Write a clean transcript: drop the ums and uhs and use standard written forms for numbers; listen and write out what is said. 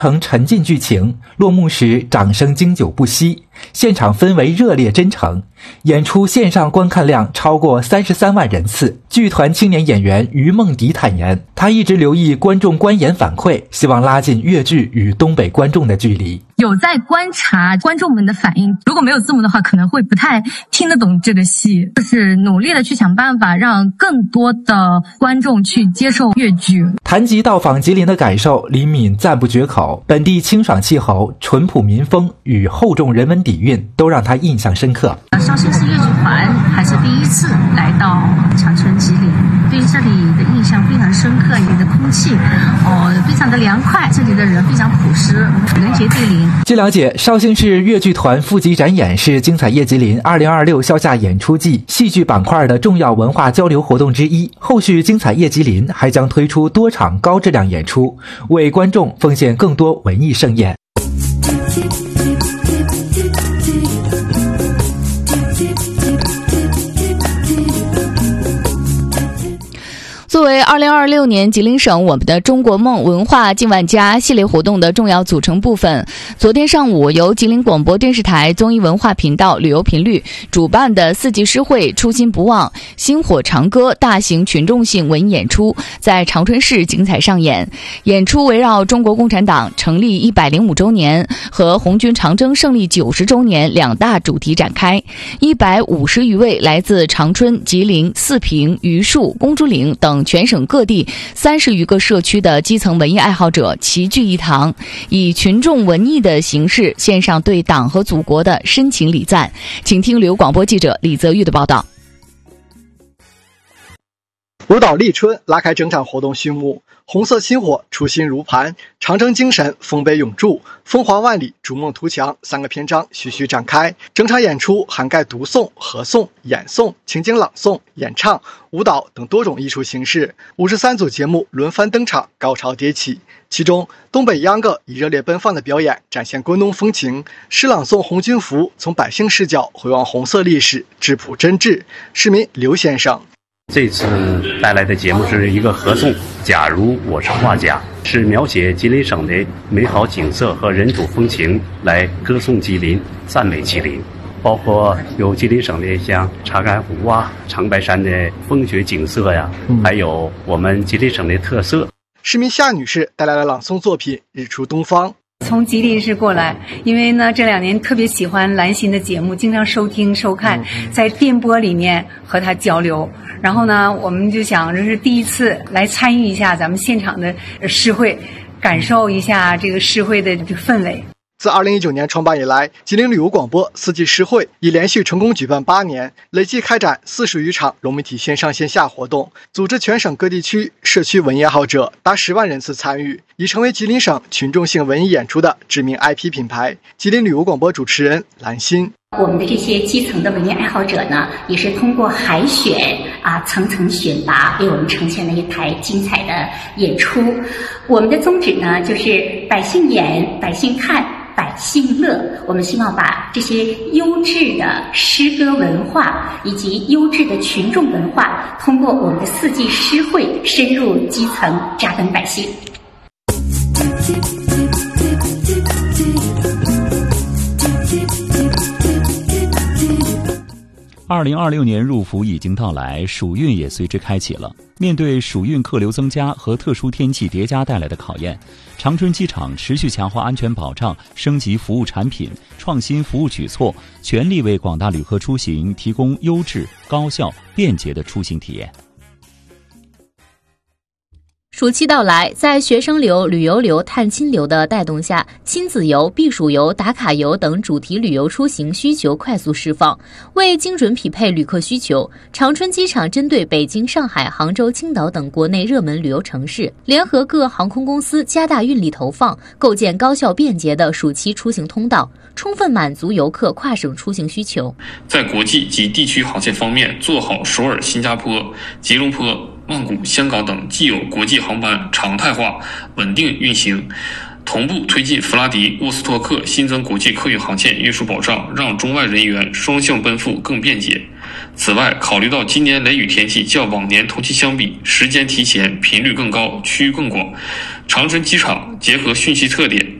沉浸剧情，落幕时掌声经久不息，现场氛围热烈真诚，演出线上观看量超过33万人次。剧团青年演员于梦迪坦言，他一直留意观众观演反馈，希望拉近粤剧与东北观众的距离。 有在观察观众们的反应，如果没有字幕的话，可能会不太听得懂这个戏，就是努力的去想办法让更多的观众去接受粤剧。 谈及到访吉林的感受，李敏赞不绝口，本地清爽气候、淳朴民风与厚重人文底蕴都让他印象深刻。 绍兴市粤剧团还是第一次来到长春吉林，对这里的印象非常深刻，这里的空气非常的凉快，这里的人非常朴实，人杰地灵。 据了解，绍兴市粤剧团赴吉展演是精彩夜吉林2026销夏演出季戏剧板块的重要文化交流活动之一。后续精彩夜吉林还将推出多场高质量演出，为观众奉献更多文艺盛宴。 作为2026年吉林省我们的中国梦文化近万家系列活动的重要组成部分，昨天上午由吉林广播电视台综艺文化频道旅游频率主办的4季诗会初心不忘薪火长歌大型群众性文艺演出在长春市精彩上演。演出围绕中国共产党成立105周年和红军长征胜利90周年两大主题展开，150余位来自长春、吉林、四平、榆树、公主岭等全省各地30余个社区的基层文艺爱好者齐聚一堂，以群众文艺的形式献上对党和祖国的深情礼赞。请听旅游广播记者李泽玉的报道。 舞蹈立春拉开整场活动序幕，红色薪火，初心如磐，长征精神，丰碑永驻，风华万里，逐梦图强3个篇章徐徐展开。整场演出涵盖读诵、合诵、演诵、情景朗诵、演唱、舞蹈等多种艺术形式，53组节目轮番登场，高潮迭起。其中，东北秧歌以热烈奔放的表演展现关东风情，诗朗诵红军服，从百姓视角回望红色历史，质朴真挚。市民刘先生。 这次带来的节目是一个合诵《假如我是画家》，是描写吉林省的美好景色和人土风情，来歌颂吉林，赞美吉林。包括有吉林省的像查干湖啊、长白山的风雪景色呀，还有我们吉林省的特色。 市民夏女士带来了朗诵作品《日出东方》。 从吉林市过来，因为呢这2年特别喜欢兰心的节目，经常收听收看，在电波里面和他交流。然后呢，我们就想这是第一次来参与一下咱们现场的诗会，感受一下这个诗会的这个氛围。 自2019年创办以来，吉林旅游广播4季诗会已连续成功举办8年，累计开展40余场融媒体线上线下活动，组织全省各地区社区文艺爱好者达10万人次参与，已成为吉林省群众性文艺演出的知名 IP 品牌。吉林旅游广播主持人兰心。 我们的这些基层的文艺爱好者呢，也是通过海选层层选拔，为我们呈现了一台精彩的演出。我们的宗旨呢，就是百姓演，百姓看，百姓乐。我们希望把这些优质的诗歌文化以及优质的群众文化，通过我们的4季诗会深入基层，扎根百姓。 2026年入伏已经到来，暑运也随之开启了。面对暑运客流增加和特殊天气叠加带来的考验，长春机场持续强化安全保障，升级服务产品，创新服务举措，全力为广大旅客出行提供优质、高效、便捷的出行体验。 暑期到来，在学生流、旅游流、探亲流的带动下，亲子游、避暑游、打卡游等主题旅游出行需求快速释放。为精准匹配旅客需求，长春机场针对北京、上海、杭州、青岛等国内热门旅游城市，联合各航空公司加大运力投放，构建高效便捷的暑期出行通道，充分满足游客跨省出行需求。 在国际及地区航线方面，做好首尔、新加坡、吉隆坡、曼谷、香港等既有国际航班常态化稳定运行， 同步推进弗拉迪沃斯托克新增国际客运航线运输保障，让中外人员双向奔赴更便捷。此外，考虑到今年雷雨天气较往年同期相比时间提前、频率更高、区域更广，长春机场结合汛期特点，